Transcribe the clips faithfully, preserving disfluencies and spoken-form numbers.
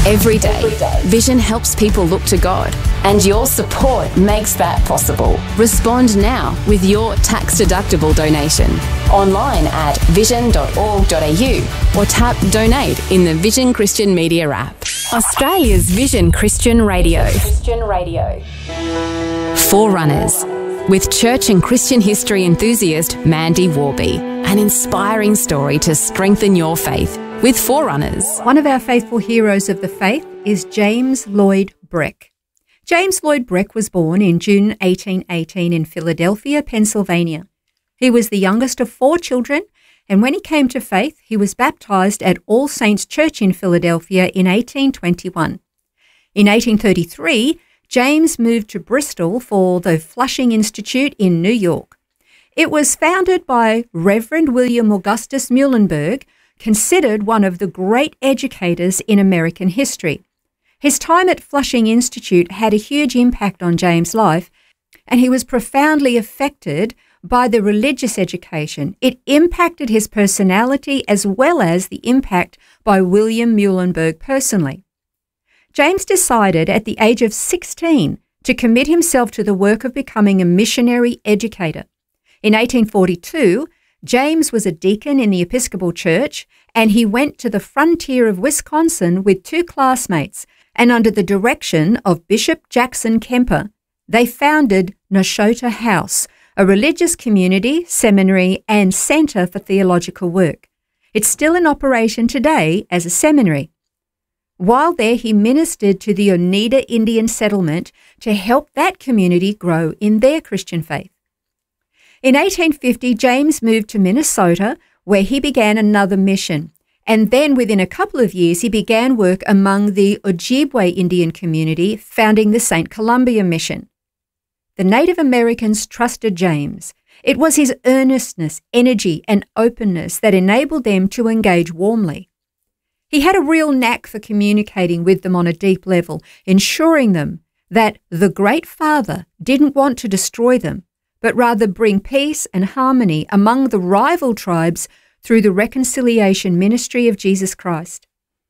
Every day, Vision helps people look to God, and your support makes that possible. Respond now with your tax-deductible donation online at vision dot org dot a u or tap Donate in the Vision Christian Media app. Australia's Vision Christian Radio. Christian Radio. Forerunners, with church and Christian history enthusiast Mandy Warby. An inspiring story to strengthen your faith with Forerunners. One of our faithful heroes of the faith is James Lloyd Breck. James Lloyd Breck was born in June eighteen eighteen in Philadelphia, Pennsylvania. He was the youngest of four children, and when he came to faith, he was baptised at All Saints Church in Philadelphia in eighteen twenty-one. In eighteen thirty-three, James moved to Bristol for the Flushing Institute in New York. It was founded by Reverend William Augustus Muhlenberg, considered one of the great educators in American history. His time at Flushing Institute had a huge impact on James' life, and he was profoundly affected by the religious education. It impacted his personality as well as the impact by William Muhlenberg personally. James decided at the age of sixteen to commit himself to the work of becoming a missionary educator. In eighteen forty-two, James was a deacon in the Episcopal Church, and he went to the frontier of Wisconsin with two classmates, and under the direction of Bishop Jackson Kemper, they founded Nashotah House, a religious community, seminary, and centre for theological work. It's still in operation today as a seminary. While there, he ministered to the Oneida Indian settlement to help that community grow in their Christian faith. In eighteen fifty, James moved to Minnesota, where he began another mission, and then within a couple of years he began work among the Ojibwe Indian community, founding the Saint Columbia Mission. The Native Americans trusted James. It was his earnestness, energy, and openness that enabled them to engage warmly. He had a real knack for communicating with them on a deep level, ensuring them that the Great Father didn't want to destroy them, but rather bring peace and harmony among the rival tribes through the reconciliation ministry of Jesus Christ.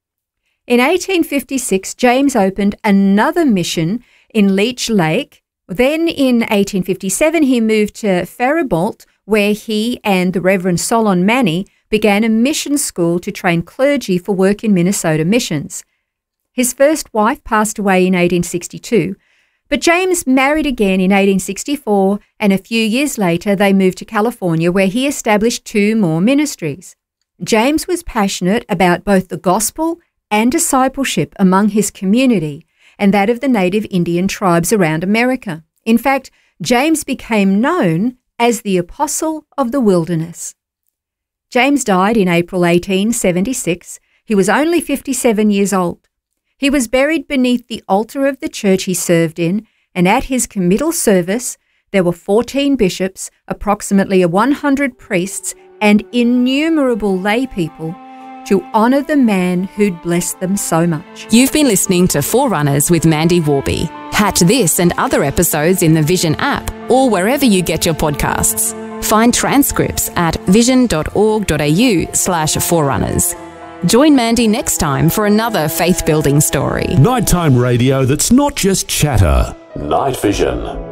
In eighteen fifty-six, James opened another mission in Leech Lake. Then in eighteen fifty-seven, he moved to Faribault, where he and the Reverend Solon Manny began a mission school to train clergy for work in Minnesota missions. His first wife passed away in eighteen sixty-two, but James married again in eighteen sixty-four, and a few years later they moved to California, where he established two more ministries. James was passionate about both the gospel and discipleship among his community and that of the native Indian tribes around America. In fact, James became known as the Apostle of the Wilderness. James died in April eighteen seventy-six. He was only fifty-seven years old. He was buried beneath the altar of the church he served in, and at his committal service there were fourteen bishops, approximately one hundred priests, and innumerable lay people to honour the man who'd blessed them so much. You've been listening to Forerunners with Mandy Warby. Catch this and other episodes in the Vision app or wherever you get your podcasts. Find transcripts at vision dot org dot a u slash forerunners. Join Mandy next time for another faith-building story. Nighttime radio that's not just chatter. Night Vision.